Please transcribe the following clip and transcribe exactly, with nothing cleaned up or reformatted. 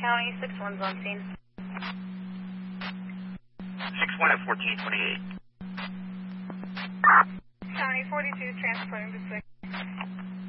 County, six one's on scene. six one at fourteen twenty-eight. County forty-two is transporting to six.